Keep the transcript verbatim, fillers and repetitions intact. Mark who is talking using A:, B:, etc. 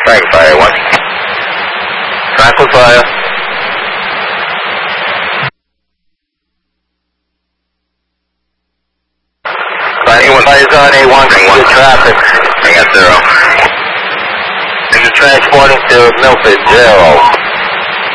A: Dragonfire A one. Tranquil Fire. Anyone fires on A one, good traffic. Bring up zero. This is transporting to Milford, zero.